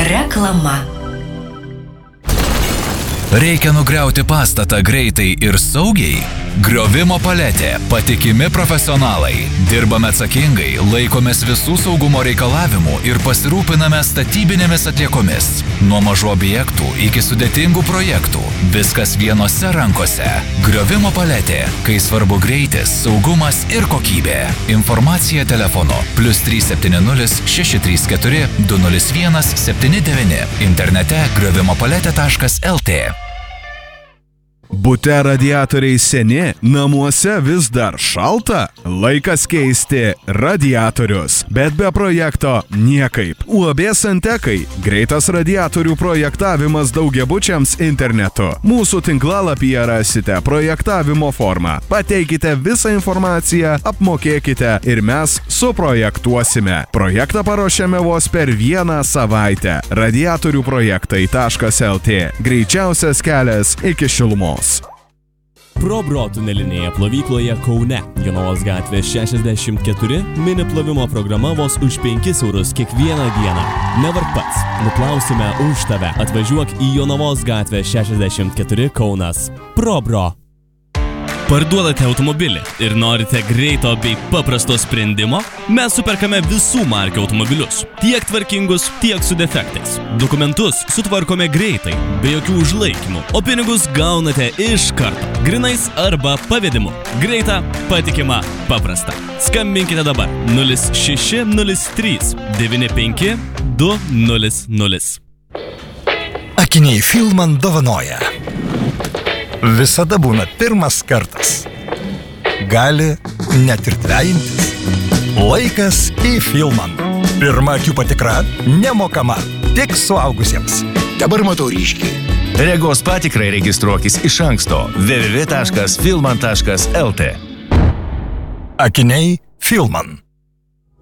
Reklama. Reikia nugriauti pastatą greitai ir saugiai? Griovimo paletė – patikimi profesionalai. Dirbame atsakingai, laikomės visų saugumo reikalavimų ir pasirūpiname statybinėmis atliekomis. Nuo mažų objektų iki sudėtingų projektų. Viskas vienose rankose. Griovimo paletė, kai svarbu greitis, saugumas ir kokybė. Informacija telefonu +370 634 201 79. Internete griovimopaletė.lt. Bute radiatoriai seni, namuose vis dar šalta? Laikas keisti radiatorius. Bet be projekto niekaip. UAB Santekai – greitas radiatorių projektavimas daugiabučiams internetu. Mūsų tinklalapyje rasite projektavimo formą. Pateikite visą informaciją, apmokėkite ir mes suprojektuosime. Projektą paruošėme vos per 1 savaitę. Radiatoriųprojektai.lt. Greičiausias kelias iki šilumos. ProBro tunelinėje plovykloje Kaune, Jonavos gatvė 64, mini plovimo programa vos už 5 eurus kiekvieną dieną. Nevark pats, nuplausime už tave. Atvažiuok į Jonavos gatvę 64 Kaunas. ProBro. Parduodate automobilį ir norite greito bei paprasto sprendimo? Mes superkame visų markių automobilius. Tiek tvarkingus, tiek su defektais. Dokumentus sutvarkome greitai, be jokių užlaikymų, o pinigus gaunate iš karto. Grinais arba pavedimu. Greita, patikima, paprasta. Skambinkite dabar 0603 95 200. Akiniai Filman dovanoja. Visada būna pirmas kartas. Gali net ir dvejintis. Laikas į Filman. Pirma akių patikra nemokama. Tik suaugusiems. Dabar matau ryškiai. Regos patikrai registruokis iš anksto www.filman.lt. Akiniai Filman.